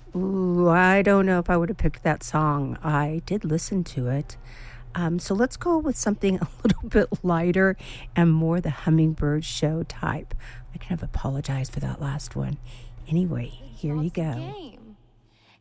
Ooh, I don't know if I would have picked that song. I did listen to it. So let's go with something a little bit lighter and more the Hummingbird Show type. I kind of apologize for that last one. Anyway, here you Lots of go. game.